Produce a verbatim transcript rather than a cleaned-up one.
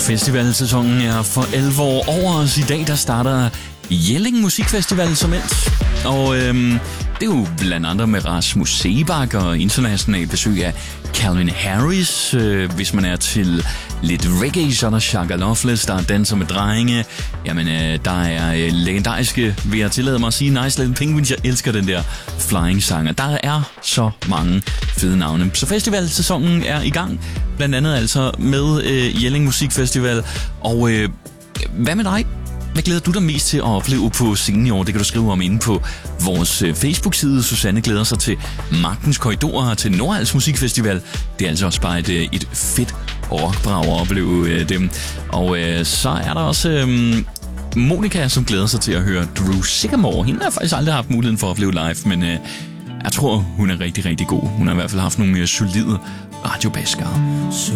Festivalsæsonen er for alvor over os. I dag der starter Jelling Musikfestival som endt. Og øhm, det er jo blandt andet med Rasmus Seebach og international besøg af Calvin Harris. Øh, hvis man er til lidt reggae, så er der Shaka Loveless, der danser med drenge. Jamen, øh, der er øh, legendariske, vil jeg tillade mig at sige, Nice Little Penguins. Jeg elsker den der flying-sanger. Der er så mange fede navne. Så festivalsæsonen er i gang, blandt andet altså med øh, Jelling Musikfestival. Og øh, hvad med dig? Hvad glæder du dig mest til at opleve på scenen i år? Det kan du skrive om inde på vores Facebook-side. Susanne glæder sig til Magtens Korridorer til Nordhals Musikfestival. Det er altså også bare et, et fedt rockbrag at opleve øh, dem. Og øh, så er der også øh, Monica, som glæder sig til at høre Drew Sycamore. Hende har jeg faktisk aldrig haft muligheden for at opleve live, men øh, jeg tror, hun er rigtig, rigtig god. Hun har i hvert fald haft nogle øh, solide radiobaskere.